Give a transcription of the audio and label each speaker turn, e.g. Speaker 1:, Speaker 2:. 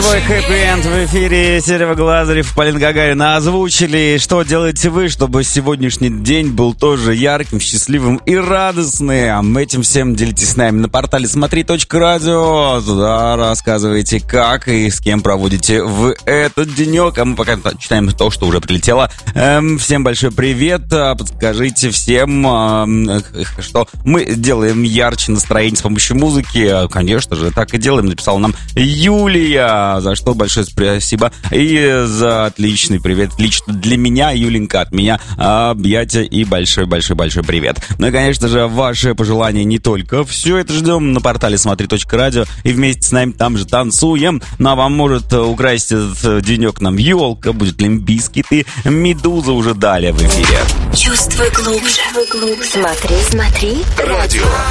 Speaker 1: свой хэппи-энд в эфире. Серега Глазарев, Полина Гагарина озвучили. Что делаете вы, чтобы сегодняшний день был тоже ярким, счастливым и радостным? Этим всем делитесь с нами на портале смотри.радио. Туда рассказывайте, как и с кем проводите в этот денек. А мы пока читаем то, что уже прилетело. Всем большой привет. Подскажите всем, что мы делаем ярче настроение с помощью музыки. Конечно же, так и делаем. Написала нам Юлия, за что большое спасибо. И за отличный привет лично для меня, Юленька, от меня объятия и большой-большой-большой привет. Ну и, конечно же, ваши пожелания не только. Все это ждем на портале смотри.радио и вместе с нами там же танцуем. Ну а вам может украсть этот денек нам елка, будет Лимп Бизкит и Медуза уже далее в эфире.
Speaker 2: Чувствуй глубже. Смотри, радио.